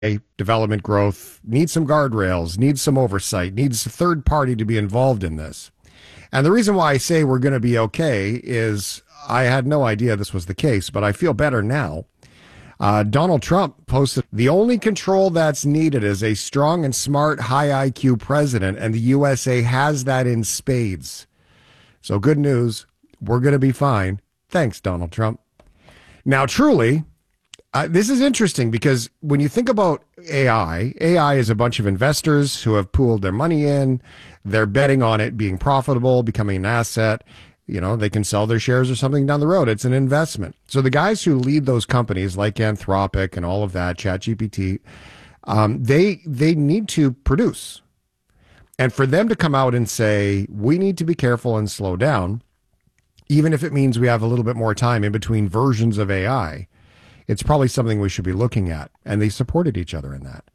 development growth needs some guardrails, needs some oversight, needs a third party to be involved in this. And the reason why I say we're going to be okay is I had no idea this was the case, but I feel better now. Donald Trump posted the only control that's needed is a strong and smart, high IQ president, and the USA has that in spades. So good news, we're going to be fine. Thanks, Donald Trump. Now, truly, this is interesting because when you think about AI is a bunch of investors who have pooled their money in. They're betting on it being profitable, becoming an asset. You know, they can sell their shares or something down the road. It's an investment. So the guys who lead those companies like Anthropic and all of that, ChatGPT, they need to produce. And for them to come out and say, we need to be careful and slow down, even if it means we have a little bit more time in between versions of AI, it's probably something we should be looking at. And they supported each other in that.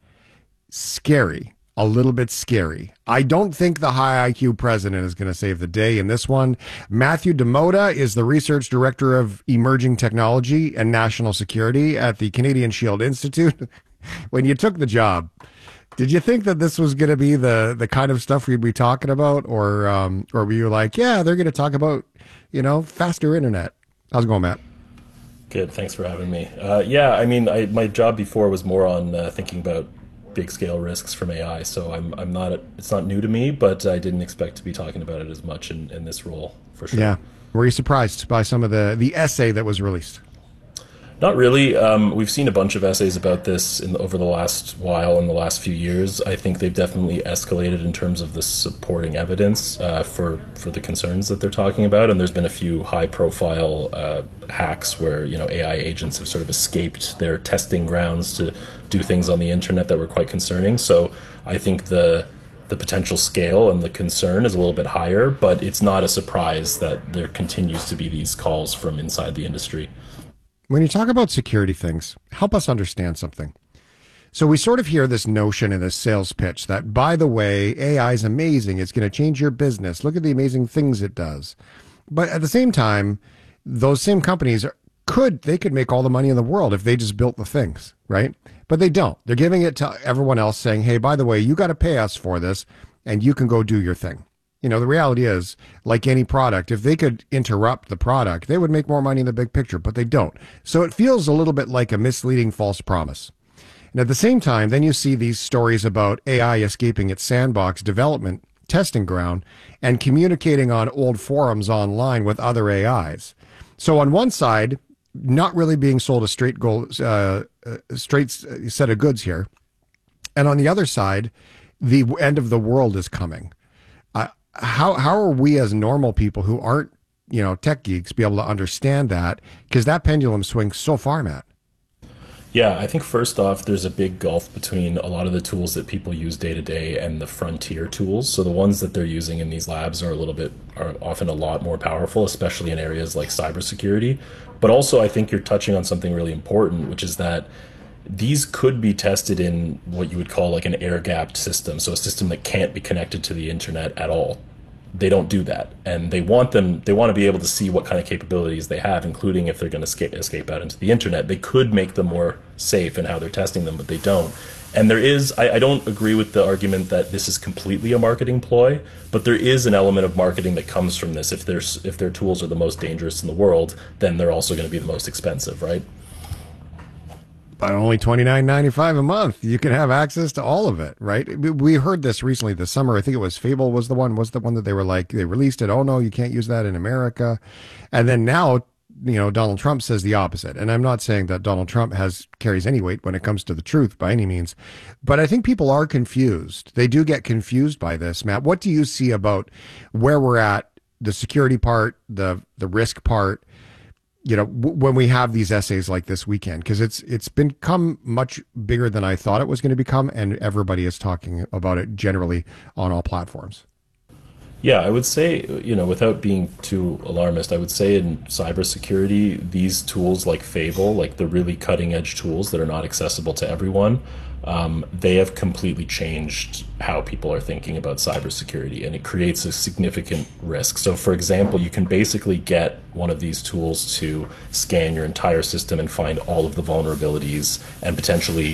Scary. A little bit scary. I don't think the high IQ president is going to save the day in this one. Matthew Demoda is the research director of emerging technology and national security at the Canadian Shield Institute. When you took the job, did you think that this was going to be the kind of stuff we'd be talking about, or were you like, yeah, they're going to talk about, faster internet? How's it going, Matt? Good. Thanks for having me. Yeah, I mean, my job before was more on thinking about big scale risks from AI. So I'm not, it's not new to me, but I didn't expect to be talking about it as much in this role for sure. Yeah. Were you surprised by some of the essay that was released? Not really. We've seen a bunch of essays about this over the last while, in the last few years. I think they've definitely escalated in terms of the supporting evidence for the concerns that they're talking about. And there's been a few high-profile hacks where AI agents have sort of escaped their testing grounds to do things on the internet that were quite concerning. So I think the potential scale and the concern is a little bit higher, but it's not a surprise that there continues to be these calls from inside the industry. When you talk about security things, help us understand something. So we sort of hear this notion in this sales pitch that, by the way, AI is amazing. It's going to change your business. Look at the amazing things it does. But at the same time, those same companies could make all the money in the world if they just built the things, right? But they don't. They're giving it to everyone else saying, hey, by the way, you got to pay us for this and you can go do your thing. The reality is, like any product, if they could interrupt the product, they would make more money in the big picture, but they don't. So it feels a little bit like a misleading false promise. And at the same time, then you see these stories about AI escaping its sandbox development testing ground and communicating on old forums online with other AIs. So on one side, not really being sold a straight set of goods here. And on the other side, the end of the world is coming. How are we as normal people who aren't, tech geeks be able to understand that? Because that pendulum swings so far, Matt. Yeah, I think first off, there's a big gulf between a lot of the tools that people use day to day and the frontier tools. So the ones that they're using in these labs are often a lot more powerful, especially in areas like cybersecurity. But also, I think you're touching on something really important, which is that these could be tested in what you would call like an air-gapped system, so a system that can't be connected to the internet at all. They don't do that, and they want to be able to see what kind of capabilities they have, including if they're going to escape out into the internet. They could make them more safe in how they're testing them, but they don't. And I don't agree with the argument that this is completely a marketing ploy, but there is an element of marketing that comes from this. If their tools are the most dangerous in the world, then they're also going to be the most expensive, right? But only $29.95 a month. You can have access to all of it, right? We heard this recently this summer. I think it was Fable was the one that they were like, they released it. Oh no, you can't use that in America. And then now, Donald Trump says the opposite. And I'm not saying that Donald Trump carries any weight when it comes to the truth by any means, but I think people are confused. They do get confused by this, Matt. What do you see about where we're at, the security part, the risk part, when we have these essays like this weekend, because it's become much bigger than I thought it was going to become, and everybody is talking about it generally on all platforms. Yeah, I would say, without being too alarmist, I would say in cybersecurity, these tools like Fable, like the really cutting edge tools that are not accessible to everyone, they have completely changed how people are thinking about cybersecurity, and it creates a significant risk. So, for example, you can basically get one of these tools to scan your entire system and find all of the vulnerabilities and potentially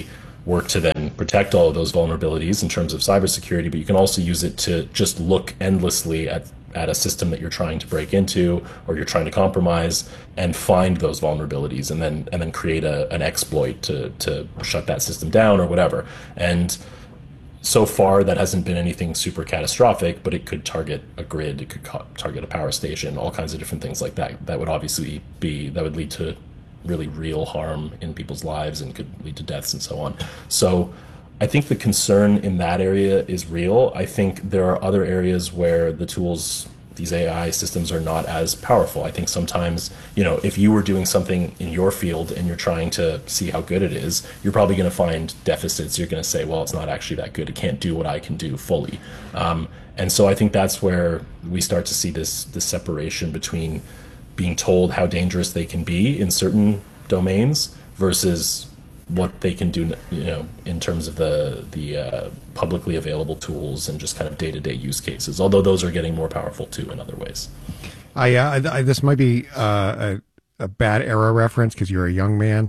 work to then protect all of those vulnerabilities in terms of cybersecurity, but you can also use it to just look endlessly at a system that you're trying to break into or you're trying to compromise and find those vulnerabilities and then create an exploit to shut that system down or whatever. And so far, that hasn't been anything super catastrophic, but it could target a grid, it could target a power station, all kinds of different things like that. That would obviously that would lead to really real harm in people's lives and could lead to deaths and so on. So I think the concern in that area is real. I think there are other areas where the tools, these AI systems, are not as powerful. I think sometimes, if you were doing something in your field and you're trying to see how good it is, you're probably going to find deficits. You're going to say, well, it's not actually that good. It can't do what I can do fully. And so I think that's where we start to see this separation between being told how dangerous they can be in certain domains versus what they can do, in terms of the publicly available tools and just kind of day-to-day use cases, although those are getting more powerful too in other ways. This might be a bad era reference because you're a young man,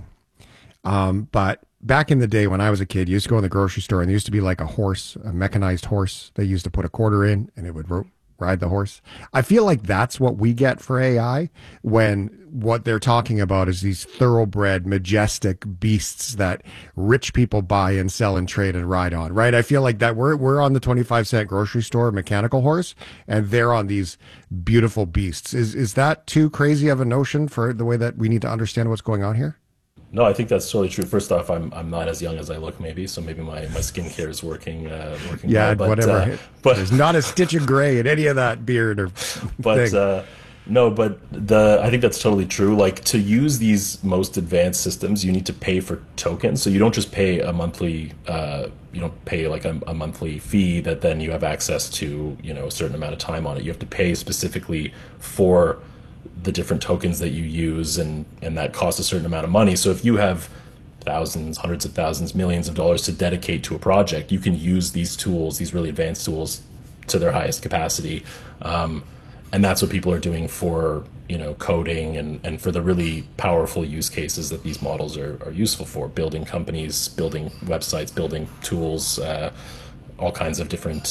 but back in the day when I was a kid, you used to go in the grocery store and there used to be like a mechanized horse. They used to put a quarter in and it would ride the horse. I feel like that's what we get for AI when what they're talking about is these thoroughbred, majestic beasts that rich people buy and sell and trade and ride on, right? I feel like that we're on the 25-cent grocery store mechanical horse and they're on these beautiful beasts. Is that too crazy of a notion for the way that we need to understand what's going on here? No, I think that's totally true. First off, I'm not as young as I look, maybe, so maybe my skincare is working. Yeah, well, but, whatever. But there's not a stitch of gray in any of that beard or but thing. No, but I think that's totally true. Like, to use these most advanced systems, you need to pay for tokens. So you don't just pay a monthly. You don't pay like a monthly fee that then you have access to, a certain amount of time on it. You have to pay specifically for the different tokens that you use, and that costs a certain amount of money. So if you have thousands, hundreds of thousands, millions of dollars to dedicate to a project, you can use these tools, these really advanced tools, to their highest capacity. And that's what people are doing for, coding and for the really powerful use cases that these models are useful for, building companies, building websites, building tools, all kinds of different,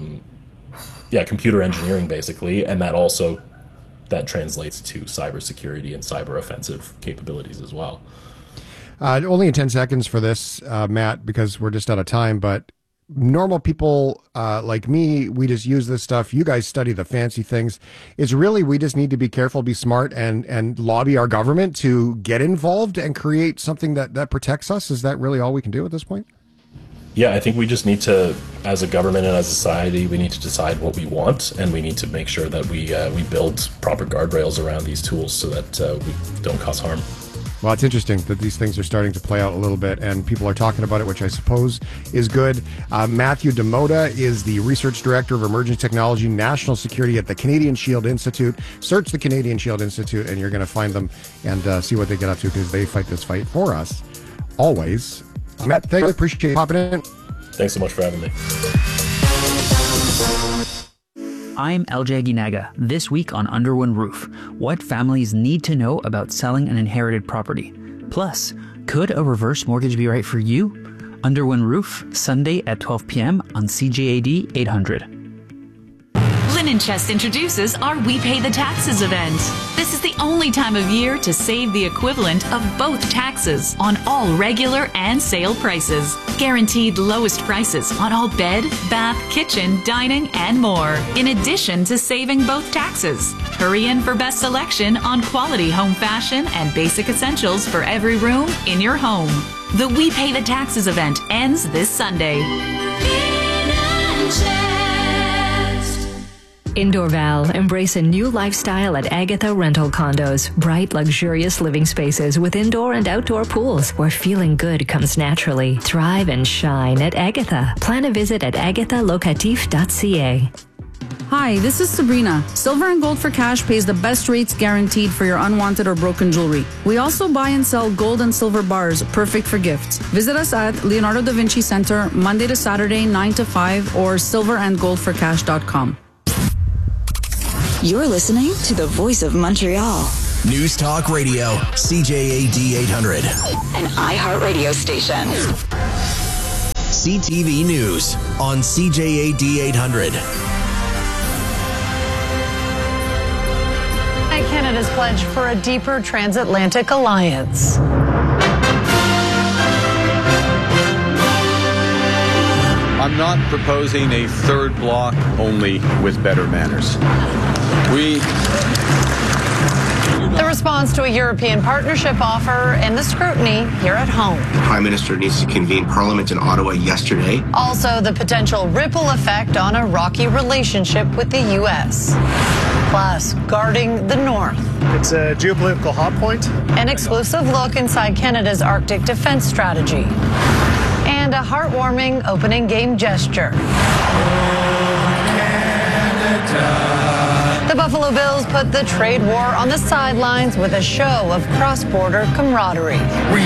computer engineering, basically. And that translates to cybersecurity and cyber offensive capabilities as well. Only in 10 seconds for this, Matt, because we're just out of time, but normal people like me, we just use this stuff. You guys study the fancy things. It's really, we just need to be careful, be smart, and lobby our government to get involved and create something that protects us. Is that really all we can do at this point? Yeah, I think we just need to, as a government and as a society, we need to decide what we want, and we need to make sure that we build proper guardrails around these tools so that we don't cause harm. Well, it's interesting that these things are starting to play out a little bit, and people are talking about it, which I suppose is good. Matthew Demota is the Research Director of Emerging Technology, National Security at the Canadian Shield Institute. Search the Canadian Shield Institute, and you're going to find them and see what they get up to, because they fight this fight for us, always. Matt, thank you. Appreciate you popping in. Thanks so much for having me. I'm LJ Ginaga. This week on Underwood Roof, what families need to know about selling an inherited property. Plus, could a reverse mortgage be right for you? Underwood Roof, Sunday at 12 p.m. on CJAD 800. Linen Chest introduces our We Pay the Taxes event. This is the only time of year to save the equivalent of both taxes on all regular and sale prices. Guaranteed lowest prices on all bed, bath, kitchen, dining, and more. In addition to saving both taxes. Hurry in for best selection on quality home fashion and basic essentials for every room in your home. The We Pay the Taxes event ends this Sunday. Indoorval, embrace a new lifestyle at Agatha Rental Condos. Bright, luxurious living spaces with indoor and outdoor pools where feeling good comes naturally. Thrive and shine at Agatha. Plan a visit at agathalocatif.ca. Hi, this is Sabrina. Silver and Gold for Cash pays the best rates guaranteed for your unwanted or broken jewelry. We also buy and sell gold and silver bars, perfect for gifts. Visit us at Leonardo da Vinci Center, Monday to Saturday, 9 to 5, or silverandgoldforcash.com. You're listening to the Voice of Montreal. News Talk Radio, CJAD 800. An iHeartRadio station. CTV News on CJAD 800. Canada's pledge for a deeper transatlantic alliance. I'm not proposing a third bloc, only with better manners. The response to a European partnership offer and the scrutiny here at home. The Prime Minister needs to convene Parliament in Ottawa yesterday. Also, the potential ripple effect on a rocky relationship with the U.S. Plus, guarding the North. It's a geopolitical hot point. An exclusive look inside Canada's Arctic defense strategy. And a heartwarming opening game gesture. The Buffalo Bills put the trade war on the sidelines with a show of cross-border camaraderie.